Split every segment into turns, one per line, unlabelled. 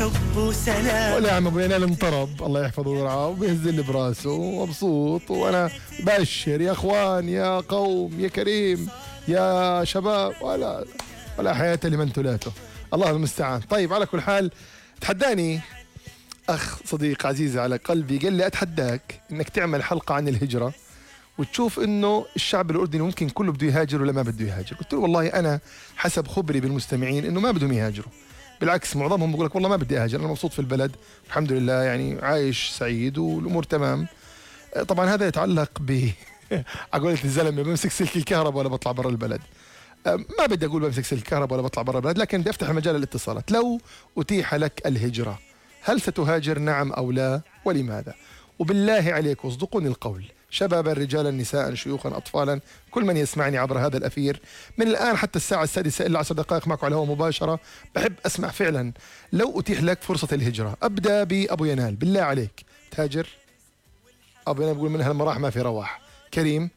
حب وسلام.
ولا يا عم ابو ينال انطرب الله يحفظه ويرعاه وبيهز لي براسه ومبسوط، وانا بأشر يا اخوان يا قوم يا كريم يا شباب، ولا حياة لمن تلاته، الله المستعان. طيب على كل حال تحداني اخ صديق عزيز على قلبي، قال لي اتحداك انك تعمل حلقة عن الهجرة وتشوف انه الشعب الاردني ممكن كله بده يهاجر ولا ما بده يهاجر. قلت له والله انا حسب خبري بالمستمعين انه ما بدهم يهاجروا، بالعكس معظمهم بقول لك والله ما بدي اهاجر، انا مبسوط في البلد الحمد لله، يعني عايش سعيد والامور تمام. طبعا هذا يتعلق ب عقولة الزلمه بمسك سلك الكهرباء ولا بطلع برا البلد. ما بدي اقول بمسك سلك الكهرباء ولا بطلع برا البلد، لكن بدي افتح مجال الاتصالات. لو اتيح لك الهجره هل ستهاجر نعم او لا ولماذا؟ وبالله عليك اصدقوني القول، شبابا رجالا نساء شيوخا اطفالا، كل من يسمعني عبر هذا الاثير من الان حتى الساعه 6 الا 10 دقائق معكم على الهواء مباشره، بحب اسمع فعلا لو اتيح لك فرصه الهجره. ابدا بابو ينال، بالله عليك تهاجر؟ ابو ينال بيقول من هالمراح ما في رواح. كريم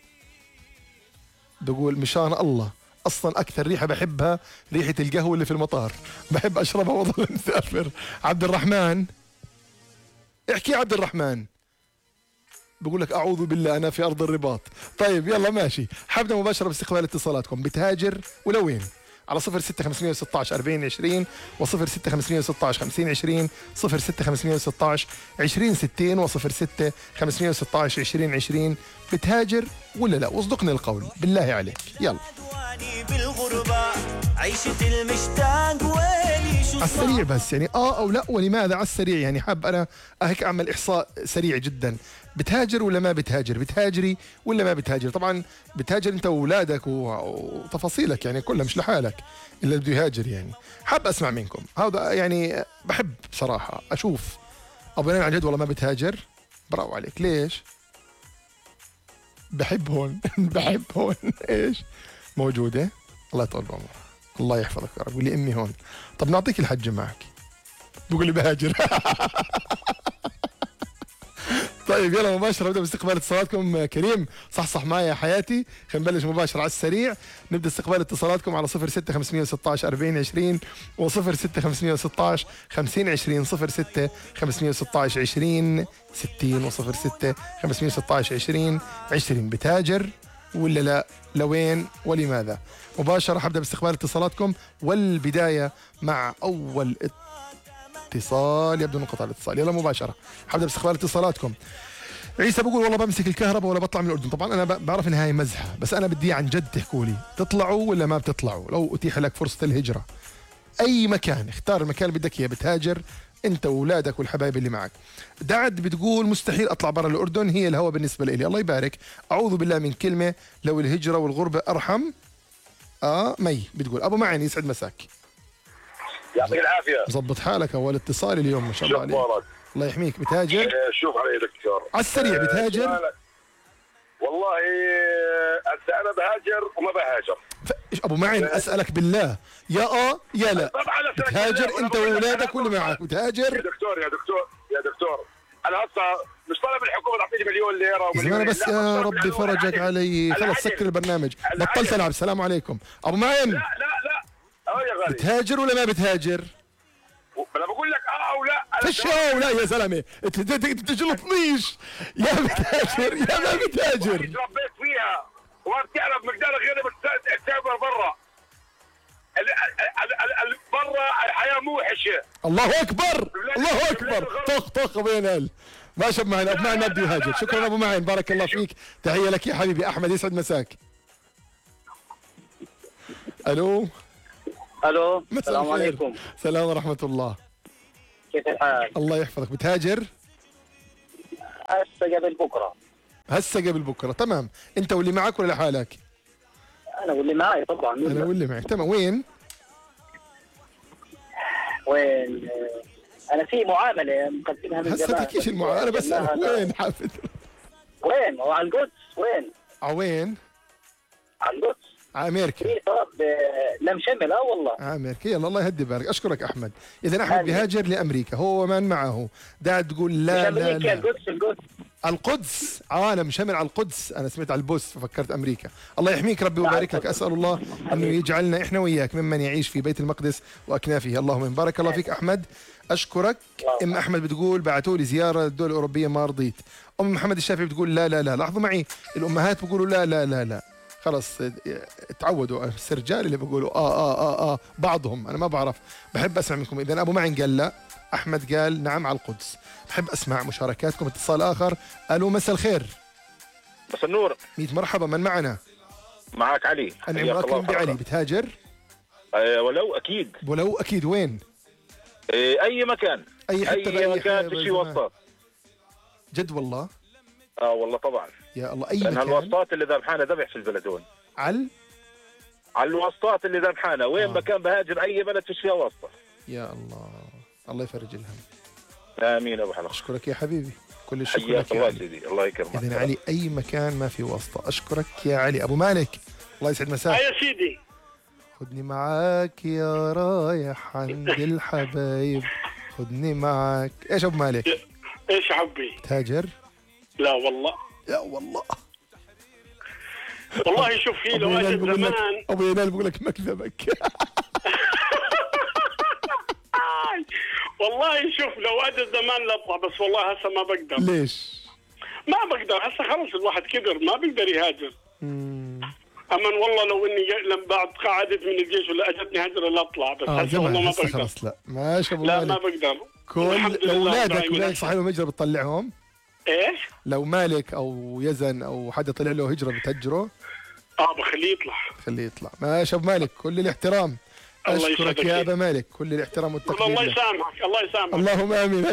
بقول مشان الله اصلا اكثر ريحه بحبها ريحه القهوه اللي في المطار، بحب اشربها واظل مسافر. عبد الرحمن احكي عبد الرحمن، بقول لك اعوذ بالله انا في ارض الرباط. طيب يلا ماشي، حبدا مباشره باستقبال اتصالاتكم. بتهاجر ولوين؟ على 06 516 40 20 و 06 516 50 20 06 516 20 60 و 06 516 20 20. بتهاجر ولا لا؟ واصدقني القول بالله عليك. يلا
عيشة المشتاق ويلي شو
على السريع بس، يعني او لا ولماذا على السريع، يعني حاب انا هيك اعمل احصاء سريع جدا. بتهاجر ولا ما بتهاجر؟ بتهاجري ولا ما بتهاجر؟ طبعا بتهاجر انت واولادك وتفاصيلك يعني كلها، مش لحالك الا بده يهاجر. يعني حاب اسمع منكم هذا، يعني بحب بصراحه اشوف ابو عن جد والله ما بتهاجر، برافو عليك. ليش؟ بحب هون بحب هون ايش موجوده. الله يطول بعمرك الله يحفظك يا رب. لي امي هون. طب نعطيك الحجه معك، بقول لي بهاجر. طيب يلا مباشرة نبدأ باستقبال اتصالاتكم. كريم صح معي يا حياتي، خلينا نبلش مباشرة على السريع. نبدأ استقبال اتصالاتكم على 06 516 40 20 و 06 516 50 20 06 516 20 60 و 06 516 20 20. بتهاجر ولا لا؟ لوين ولماذا؟ مباشرة حبدأ باستقبال اتصالاتكم، والبداية مع أول اتصال، يبدو انقطع الاتصال. يلا مباشرة حبدأ باستقبال اتصالاتكم. عيسى بقول والله بمسك الكهرباء ولا بطلع من الأردن. طبعا أنا بعرف إن هاي مزحة، بس أنا بدي عن جد تحكوا لي تطلعوا ولا ما بتطلعوا لو أتيح لك فرصة الهجرة. أي مكان، اختار المكان اللي بدك إياه. بتهاجر أنت وأولادك والحبايب اللي معك. دعد بتقول مستحيل أطلع برا الأردن، هي الهوى بالنسبة لي. الله يبارك. أعوذ بالله من كلمة لو الهجرة والغربة أرحم. مي بتقول أبو معين يسعد مساك.
يعطيك العافية.
مظبط حالك، أول اتصال اليوم ما شاء الله عليك. الله يحميك. بتهاجر؟
شوف علي دكتور
على السريع بتهاجر؟
والله أنا بهاجر وما بهاجر.
ابو معين اسالك بالله يا يا لا، بتهاجر انت واولادك واللي معك؟ بتهاجر
يا دكتور انا هسه مش طالب الحكومه تعطيني مليون ليره
زمان، بس يا ربي فرجك علي. خلص سكر البرنامج، بطلت العب. السلام عليكم يا معين.
لا يا غالي،
بتهاجر ولا ما بتهاجر؟
انا بقول لك او لا.
فيش لا يا زلمه، انت تجلطنيش. يا بتهاجر يا ما بتهاجر.
تربيت فيها وما بتعرف مقدار غير بتسافر برا. برا الحياه موحشه.
الله اكبر الله اكبر. طخ ابو ينال. ما شب معنا ابو معين ما بده يهاجر. شكرا ابو معين، بارك الله فيك. تحيه لك يا حبيبي. احمد يسعد مساك. الو
السلام عليكم.
السلام ورحمه الله.
كيف الحال؟
الله يحفظك. بتهاجر؟ هسه قبل بكره. تمام. انت واللي معك ولا لحالك؟
انا واللي معي طبعا.
انا واللي معك. تمام. وين؟
انا في معامله مقدمها من
هسه تحكيش المعامله، انا بسألك وين حافظ؟
وين؟ هو على القدس. وين؟
وين؟
على القدس.
امريكا.
في طلب لم شمل. والله
امريكا. يلا الله يهدي بالك. اشكرك احمد. اذا احمد بيهاجر لامريكا هو ومن معه. دا تقول لا
مش امريكا، القدس.
القدس عالم شامل على القدس. أنا سمعت على البوس ففكرت أمريكا. الله يحميك ربي ويبارك لك. أسأل الله أنه يجعلنا إحنا وإياك ممن يعيش في بيت المقدس وأكنافه. اللهم بارك الله فيك أحمد، أشكرك. أم أحمد بتقول بعتوا لي زيارة للدول الأوروبية ما رضيت. أم محمد الشافعي بتقول لا لا لا. لاحظوا معي الأمهات بيقولوا لا لا لا لا، خلص تعودوا. الرجال اللي بيقولوا بعضهم أنا ما بعرف. بحب أسمع منكم. إذا أبو معين قال لا، أحمد قال نعم على القدس. بحب أسمع مشاركاتكم. اتصال آخر. ألو مساء الخير.
مساء النور.
100 مرحبا. من معنا؟
معك علي.
أنا عمرك بعلي. بتهاجر؟
ولو أكيد.
ولو أكيد. وين؟
أي مكان.
أي حتة
أي مكان تشي وسطات.
جد والله؟
والله طبعا.
يا الله. أي
مكان.
مكان.
الوسطات اللي ذبحانة ذبح في البلدون.
على
الوسطات اللي ذبحانة وين مكان بهاجر أي بلد فيش فيها وسطة.
يا الله. الله يفرج الهم.
آمين أبو حلقة.
أشكرك يا حبيبي. كل الشكر
حياك
لك يا
الله
علي.
سيدي. الله يكرمك.
إذن علي أي مكان ما في واسطة. أشكرك يا علي. أبو مالك الله يسعد مساك.
يا سيدي.
خدني معاك يا رايح عند الحبايب، خدني معاك. إيش أبو مالك؟
إيش يا حبي؟
تاجر؟
لا والله.
يا والله.
والله شوف في لو أجد زمان.
أبو ينال بقول لك مكذبك.
والله شوف لو أجد زمان لاطلع، بس والله هسه ما بقدر.
ليش؟
ما بقدر هسه خلص الواحد كبر ما بيقدر يهاجر. أمن والله لو إني لما بعد قعدت من الجيش ولا أجتني هجرة لا أطلع، بس هسه والله ما بقدر.
خلص لا ماشي أبو
لا
مالك.
ما بقدر.
كل أولادك صح لهم هجرة بتطلعهم؟
إيش؟
لو مالك أو يزن أو حدا طلع له هجرة بتهجره؟
بخليه يطلع.
خليه يطلع. ماشي أبو مالك. كل الاحترام. أشكرك يا أبا مالك. كل الاحترام والتقدير.
الله يسامحك. الله يسامحك.
اللهم آمين.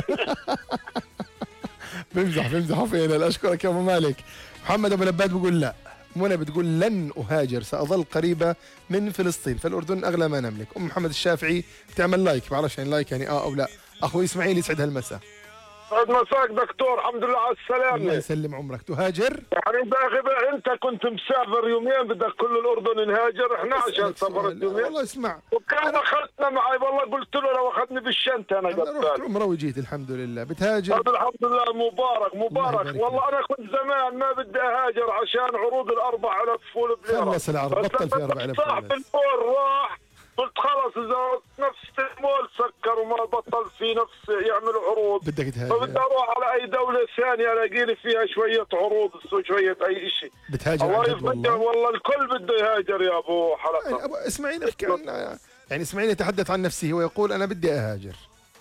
بمزح فينا. أشكرك يا أبو مالك. محمد أبو لباد بيقول لا. منى بتقول لن أهاجر، سأظل قريبة من فلسطين، فالأردن أغلى ما نملك. أم محمد الشافعي بتعمل لايك، بعرفش يعني لايك يعني أو لا. أخوي إسماعيل يسعد هالمساء.
يسعد مساك دكتور. الحمد لله على السلامة.
الله يسلم عمرك. تهاجر؟
يعني انت كنت مسافر يومين بدك كل الاردن نهاجر، احنا عشان سافرت يومين.
والله اسمع،
وكان اخذتنا معي والله قلت له لو اخذني بالشنطه انا
رحت عمره وجيت الحمد لله. بتهاجر؟
الحمد لله. مبارك والله انا كنت زمان ما بدي اهاجر عشان عروض ال4000 فول بليره.
خلص العرض بطل في 4000 فول.
صاحب المول راح قلت خلص اذا نفس المول سكر وما بطل في نفس يعملوا عروض
بدك تهاجر،
فبدي اروح على اي دوله ثانيه الاقي لي فيها شويه عروض وشويه اي شيء.
بتهاجر؟
الله يفجر والله الكل بده يهاجر يا ابو حلقه.
يعني ابو اسماعيل احكي عن يعني اسماعيل يتحدث عن نفسه ويقول انا بدي اهاجر.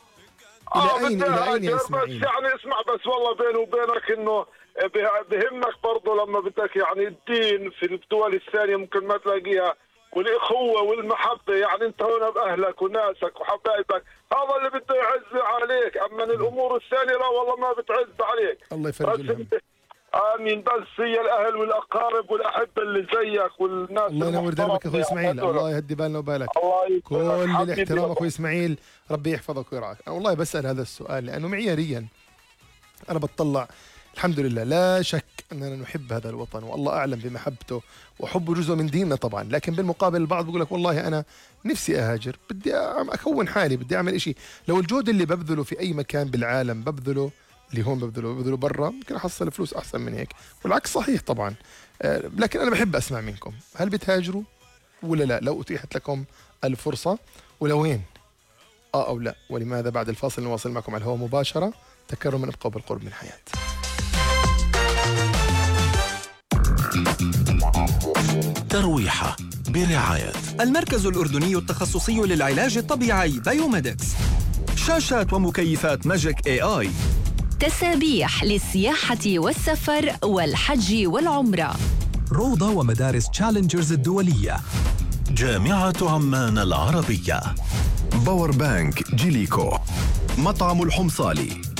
الى اين يا اسماعيل؟
بس يعني اسمع بس والله بيني وبينك انه بهمك برضه لما بدك يعني الدين في الدول الثانيه ممكن ما تلاقيها، والاخوه والمحبه، يعني انت هنا باهلك وناسك وحبايبك هذا اللي بده يعز عليك، اما الامور الثانيه لا والله ما بتعز عليك.
الله يفرج الهم.
امين. بس هي الاهل والاقارب والاحبه اللي زيك والناس.
الله ينور دربك اخوي اسماعيل. الله يهدي بالنا وبالك. كل الاحترام اخوي اسماعيل، ربي يحفظك ويرعاك. انا والله بسال هذا السؤال لانه معياريا انا بتطلع الحمد لله، لا شك اننا نحب هذا الوطن والله اعلم بمحبته وحبه جزء من ديننا طبعا، لكن بالمقابل البعض بيقول لك والله انا نفسي اهاجر، بدي اكون حالي، بدي اعمل إشي. لو الجهد اللي ببذله في اي مكان بالعالم ببذله اللي هون ببذله برا ممكن احصل فلوس احسن من هيك، والعكس صحيح طبعا. لكن انا بحب اسمع منكم، هل بتهاجروا ولا لا؟ لو اتيحت لكم الفرصه ولوين؟ او لا؟ ولماذا؟ بعد الفاصل نواصل معكم على الهواء مباشره. تكرما ابقوا بالقرب من حياه.
ترويحة برعاية
المركز الأردني التخصصي للعلاج الطبيعي بايوميدكس. شاشات ومكيفات ماجيك AI.
تسابيح للسياحة والسفر والحج والعمرة.
روضة ومدارس تشالنجرز الدولية.
جامعة عمان العربية.
باور بانك جيليكو. مطعم الحمصالي.